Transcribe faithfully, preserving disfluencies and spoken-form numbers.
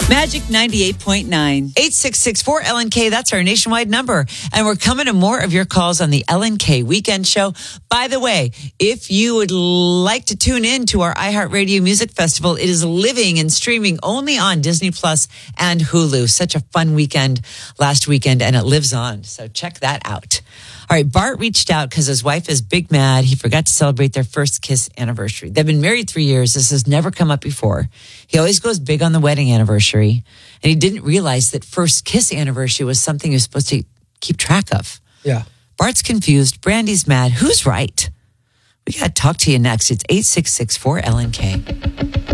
Magic ninety-eight point nine. eight six six four L N K. That's our nationwide number. And we're coming to more of your calls on the L N K Weekend Show. By the way, if you would like to tune in to our iHeartRadio Music Festival, it is living and streaming only on Disney Plus and Hulu. Such a fun weekend last weekend, and it lives on. So check that out. All right, Bart reached out because his wife is big mad. He forgot to celebrate their first kiss anniversary. They've been married three years. This has never come up before. He always goes big on the wedding anniversary. And he didn't realize that first kiss anniversary was something he was supposed to keep track of. Yeah. Bart's confused. Brandy's mad. Who's right? We got to talk to you next. It's eight six six four L N K.